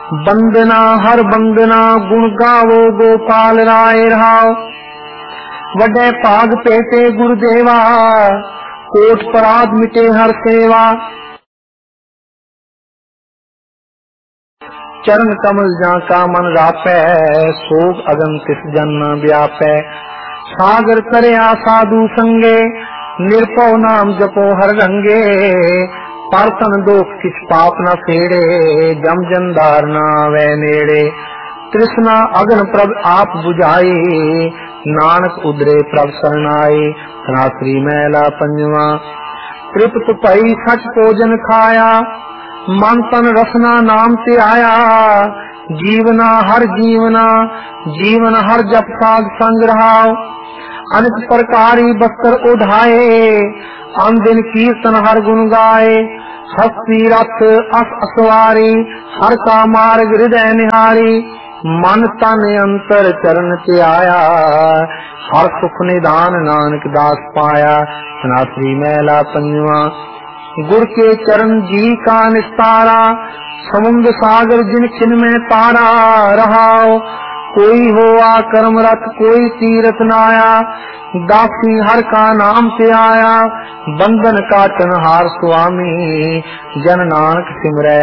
बंदना हर बंदना गुण गावो गोपाल राय रहाओ। वडे भाग पेटे गुरुदेवा कोट पराध मिटे हर सेवा। चरण कमल जा का मन रापै सोग अगन तिस जन न व्यापै। सागर तरया साधु संगे निरपौ नाम जपो हर रंगे। पारतन दोख किस पाप न फेड़े जम जंदार न आवे नेड़े। तृष्णा अगन प्रभ आप बुझाए नानक उदरे प्रभ शरणाए। रात्रि मैला पंजवा तृप्त भई सच भोजन खाया। मन तन रसना नाम ते आया। जीवना हर जीवना जीवन हर जप साध संग रहाओ। अनेक प्रकारी बस्तर ओढ़ाए अन दिन कीर्तन हर गुण गाए। हस्ती रथ अस असवारी हर का मार्ग हृदय निहारी। मन तन अंतर चरण ते आया हर सुख निधान नानक दास पाया। सनातनी मैला पंजवा गुर के चरण जी का निस्तारा। समुद्र सागर जिन खिन में तारा रहाओ। कोई होआ कर्म रत कोई तीरथ नाया। दासी हर का नाम से आया बंधन काटन हार स्वामी। जन नानक सिमरै